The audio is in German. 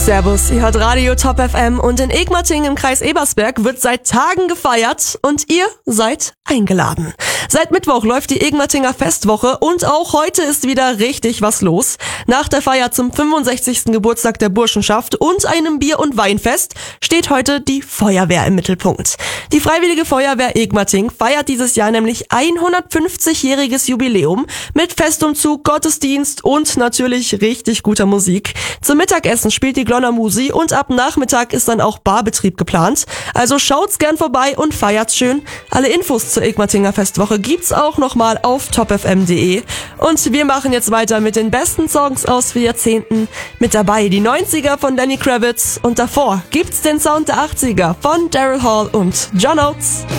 Servus, ihr hört Radio Top FM und in Egmating im Kreis Ebersberg wird seit Tagen gefeiert und ihr seid eingeladen. Seit Mittwoch läuft die Egmatinger Festwoche und auch heute ist wieder richtig was los. Nach der Feier zum 65. Geburtstag der Burschenschaft und einem Bier- und Weinfest steht heute die Feuerwehr im Mittelpunkt. Die Freiwillige Feuerwehr Egmating feiert dieses Jahr nämlich 150-jähriges Jubiläum mit Festumzug, Gottesdienst und natürlich richtig guter Musik. Zum Mittagessen spielt die Glonner Musi und ab Nachmittag ist dann auch Barbetrieb geplant. Also schaut's gern vorbei und feiert's schön. Alle Infos zur Egmatinger Festwoche gibt's auch nochmal auf topfm.de. Und wir machen jetzt weiter mit den besten Songs aus 4 Jahrzehnten. Mit dabei die 90er von Lenny Kravitz und davor gibt's den Sound der 80er von Daryl Hall und John Oates.